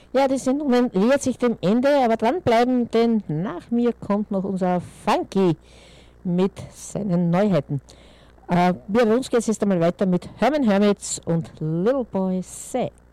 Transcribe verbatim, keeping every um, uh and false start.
Ja, die Sendung nähert sich dem Ende, aber dranbleiben, denn nach mir kommt noch unser Funky mit seinen Neuheiten. Äh, bei uns geht es jetzt einmal weiter mit Herman Hermits und Little Boy Said.